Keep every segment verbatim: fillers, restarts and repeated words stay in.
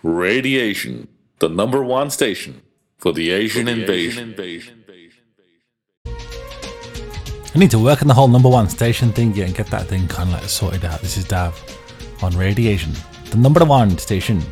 Radiation, the number one station for the Asian for the invasion. Asian invasion. I need to work on the whole number one station thing, yeah, and get that thing kind of like sorted out. This is Dav on Radiation, the number one station.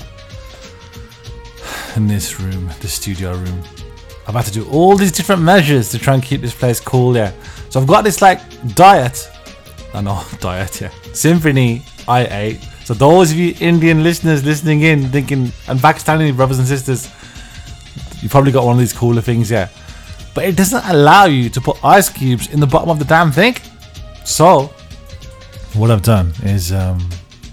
In this room, the studio room, I've had to do all these different measures to try and keep this place cool, yeah. So I've got this like diet, I know, diet, yeah, Symphony I eight. So those of you Indian listeners listening in, thinking, and Pakistani brothers and sisters, you probably got one of these cooler things, yeah. But it doesn't allow you to put ice cubes in the bottom of the damn thing. So what I've done is, um,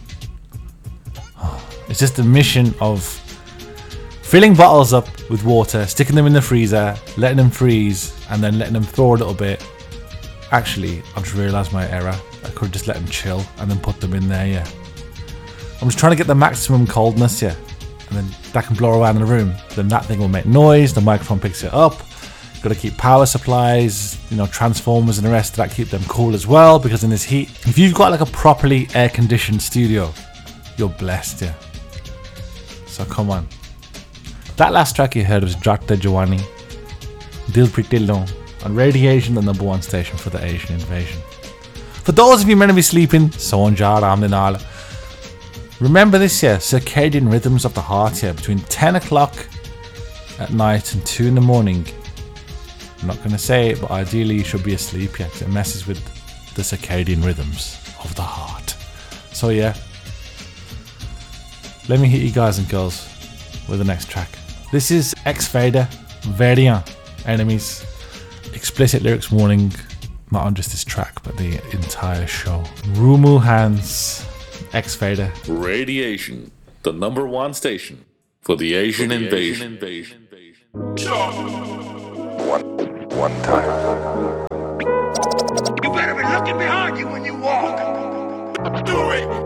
it's just a mission of filling bottles up with water, sticking them in the freezer, letting them freeze, and then letting them thaw a little bit. Actually, I've just realised my error. I could just let them chill and then put them in there, yeah. I'm just trying to get the maximum coldness, yeah. And then that can blow around in the room. Then that thing will make noise, the microphone picks it up. Got to keep power supplies, you know, transformers and the rest of that, keep them cool as well, because in this heat, if you've got like a properly air-conditioned studio, you're blessed, yeah. So come on. That last track you heard was Jagta Jawani, Dil Priti Lo, on Radiation, the number one station for the Asian invasion. For those of you meant to be sleeping, Son Ja Ram De Naal. Remember this, yeah, circadian rhythms of the heart, yeah, between ten o'clock at night and two in the morning. I'm not going to say it, but ideally you should be asleep, yeah, because it messes with the circadian rhythms of the heart. So yeah, let me hit you guys and girls with the next track. This is X Fader, Variant, Enemies. Explicit lyrics warning, not on just this track, but the entire show. Rumu Hans, X Fader. Radiation, the number one station for the Asian for the invasion. Asian invasion. One, one time. You better be looking behind you when you walk. Do it.